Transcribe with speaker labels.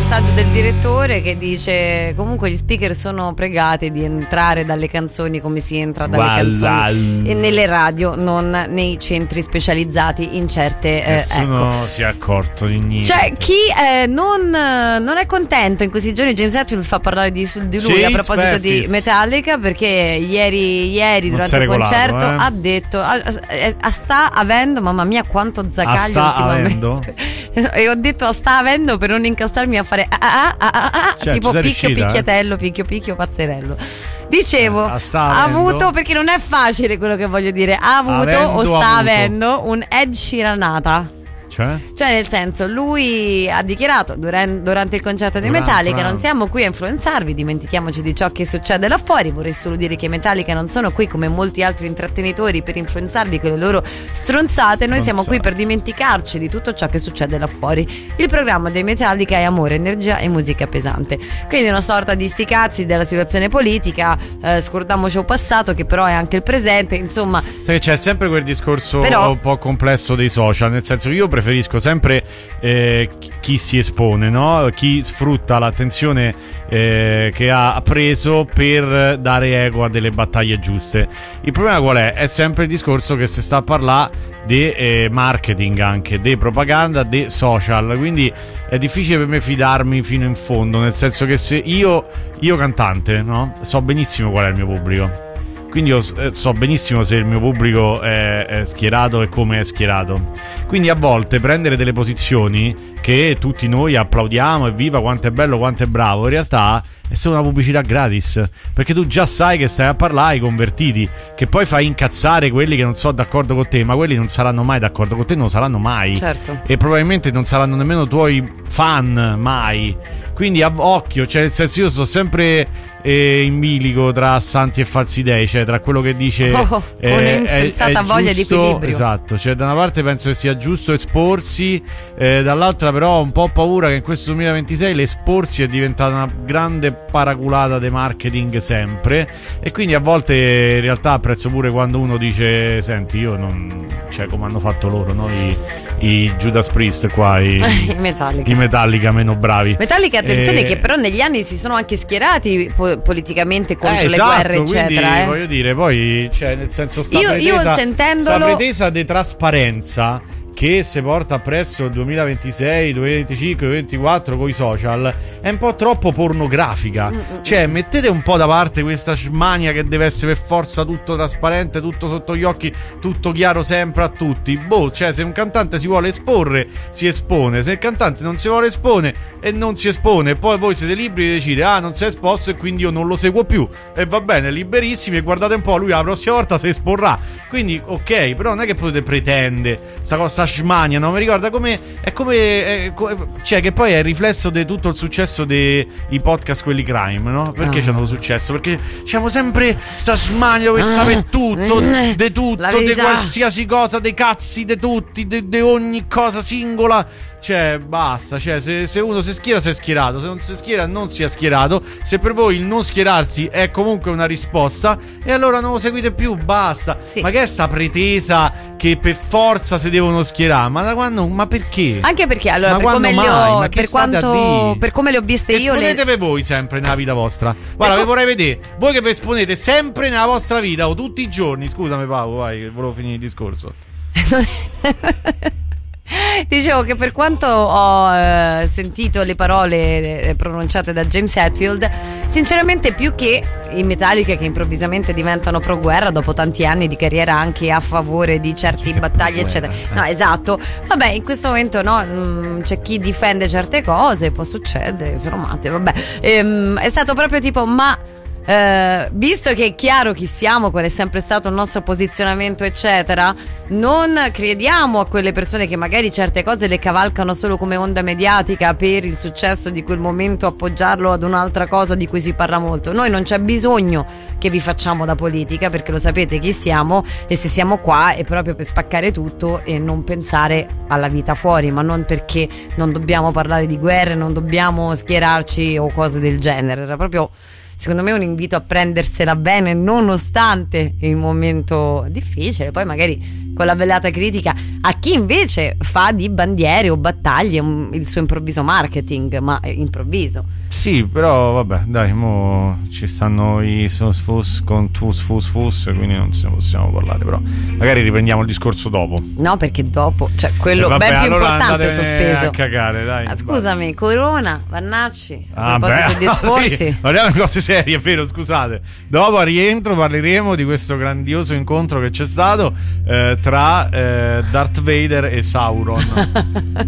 Speaker 1: messaggio del direttore che dice: comunque gli speaker sono pregati di entrare dalle canzoni come si entra dalle canzoni e nelle radio, non nei centri specializzati in certe
Speaker 2: nessuno si è accorto di niente.
Speaker 1: Cioè chi non è contento in questi giorni. James Hetfield fa parlare di lui a proposito di Metallica, perché ieri durante il concerto ha detto sta avendo, mamma mia quanto zagaglio ultimamente, e ho detto sta avendo per non incastarmi a fare
Speaker 2: cioè,
Speaker 1: tipo picchio picchiatello, picchio pazzerello. Dicevo, ha avuto, perché non è facile quello che voglio dire, ha avuto o sta avendo un Ed Sheeranata. Cioè nel senso, lui ha dichiarato durante il concerto di Metallica: non siamo qui a influenzarvi, dimentichiamoci di ciò che succede là fuori. Vorrei solo dire che Metallica non sono qui come molti altri intrattenitori per influenzarvi con le loro stronzate. Noi siamo qui per dimenticarci di tutto ciò che succede là fuori. Il programma dei Metallica è amore, energia e musica pesante. Quindi una sorta di sti cazzi della situazione politica, scordiamoci il passato che però è anche il presente, insomma.
Speaker 2: Sai che c'è sempre quel discorso un po' complesso dei social, nel senso che io preferisco sempre chi si espone, no? Chi sfrutta l'attenzione che ha preso per dare eco a delle battaglie giuste. Il problema qual è? È sempre il discorso che si sta a parlare di marketing, anche di propaganda, di social, quindi è difficile per me fidarmi fino in fondo, nel senso che se io cantante, no? So benissimo qual è il mio pubblico. Quindi io so benissimo se il mio pubblico è schierato e come è schierato. Quindi a volte prendere delle posizioni che tutti noi applaudiamo, evviva quanto è bello, quanto è bravo, in realtà è solo una pubblicità gratis, perché tu già sai che stai a parlare ai convertiti, che poi fai incazzare quelli che non sono d'accordo con te, ma quelli non saranno mai d'accordo con te, non lo saranno mai.
Speaker 1: Certo.
Speaker 2: E probabilmente non saranno nemmeno tuoi fan mai. Quindi occhio, cioè nel senso, io sto sempre in bilico tra santi e falsi dei, cioè tra quello che dice
Speaker 1: con un'insensata voglia di equilibrio.
Speaker 2: Esatto, cioè da una parte penso che sia giusto esporsi, dall'altra però ho un po' paura che in questo 2026 l'esporsi è diventata una grande paraculata di marketing sempre, e quindi a volte in realtà apprezzo pure quando uno dice: senti, io non, cioè come hanno fatto loro, no? I Judas Priest qua, i Metallica meno bravi.
Speaker 1: Metallica, attenzione, che però negli anni si sono anche schierati politicamente contro le
Speaker 2: esatto,
Speaker 1: guerre, eccetera.
Speaker 2: Quindi voglio dire, poi cioè nel senso sta pretesa di trasparenza che si porta appresso il 2026, 2025, 2024 con i social è un po' troppo pornografica. Cioè mettete un po' da parte questa smania che deve essere per forza tutto trasparente, tutto sotto gli occhi, tutto chiaro sempre a tutti. Cioè se un cantante si vuole esporre, si espone. Se il cantante non si vuole espone e non si espone, poi voi siete liberi di decidere: non si è esposto e quindi io non lo seguo più, e va bene, liberissimi, e guardate un po', lui la prossima volta si esporrà. Quindi ok, però non è che potete pretendere sta cosa smania, no? Mi ricorda cioè che poi è il riflesso di tutto il successo dei podcast, quelli crime, no? Perché c'hanno successo? Perché c'hanno sempre sta smania per sapere tutto, di tutto, di qualsiasi cosa, dei cazzi, di tutti, di ogni cosa singola. Cioè basta, cioè se uno si schiera si è schierato, se non si schiera non si è schierato. Se per voi il non schierarsi è comunque una risposta, e allora non lo seguite più, basta. Ma che è sta pretesa che per forza si devono schierare? Ma da quando? Ma perché?
Speaker 1: Anche perché allora per come le ho viste io,
Speaker 2: esponetevi voi sempre nella vita vostra. Guarda, vi vorrei vedere voi che vi esponete sempre nella vostra vita o tutti i giorni. Scusami Paolo, vai, che volevo finire il discorso.
Speaker 1: Dicevo che per quanto ho sentito le parole pronunciate da James Hetfield, sinceramente più che i Metallica che improvvisamente diventano pro guerra dopo tanti anni di carriera anche a favore di certe battaglie eccetera, no, esatto, vabbè, in questo momento no, c'è chi difende certe cose, può succedere, sono matte, vabbè, è stato proprio tipo visto che è chiaro chi siamo, qual è sempre stato il nostro posizionamento eccetera, non crediamo a quelle persone che magari certe cose le cavalcano solo come onda mediatica per il successo di quel momento, appoggiarlo ad un'altra cosa di cui si parla molto. Noi non c'è bisogno che vi facciamo da politica, perché lo sapete chi siamo, e se siamo qua è proprio per spaccare tutto e non pensare alla vita fuori, ma non perché non dobbiamo parlare di guerre, non dobbiamo schierarci o cose del genere. Era proprio, secondo me, un invito a prendersela bene nonostante il momento difficile. Poi magari con la velata critica a chi invece fa di bandiere o battaglie il suo improvviso marketing, ma è improvviso.
Speaker 2: Sì, però vabbè, dai, mo ci stanno i fus con fus, quindi non se ne possiamo parlare, però magari riprendiamo il discorso dopo.
Speaker 1: No, perché dopo, cioè quello ben più allora importante è sospeso.
Speaker 2: A cagare, dai.
Speaker 1: Scusami, Corona, Vannacci,
Speaker 2: a proposito
Speaker 1: di discorsi.
Speaker 2: Sì, parliamo di cose serie, è vero, scusate. Dopo a rientro parleremo di questo grandioso incontro che c'è stato tra Darth Vader e Sauron.